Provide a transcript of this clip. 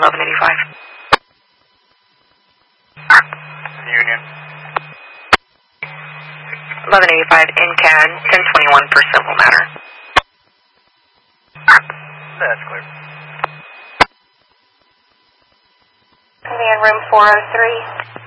1185. Union. 1185 in CAD, 1021 for civil matter. That's clear. Command room 403.